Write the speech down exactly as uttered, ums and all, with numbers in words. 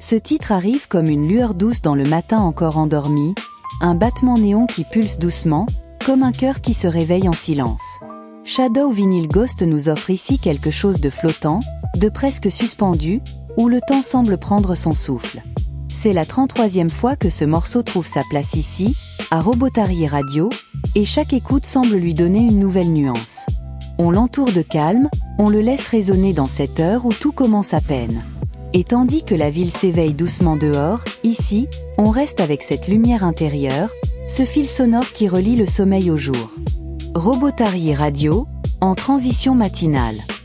Ce titre arrive comme une lueur douce dans le matin encore endormi, un battement néon qui pulse doucement, comme un cœur qui se réveille en silence. Shadow Vinyl Ghost nous offre ici quelque chose de flottant, de presque suspendu, où le temps semble prendre son souffle. C'est la trente-troisième fois que ce morceau trouve sa place ici, à Robotari Radio, et chaque écoute semble lui donner une nouvelle nuance. On l'entoure de calme, on le laisse résonner dans cette heure où tout commence à peine. Et tandis que la ville s'éveille doucement dehors, ici, on reste avec cette lumière intérieure, ce fil sonore qui relie le sommeil au jour. Robotari Radio, en transition matinale.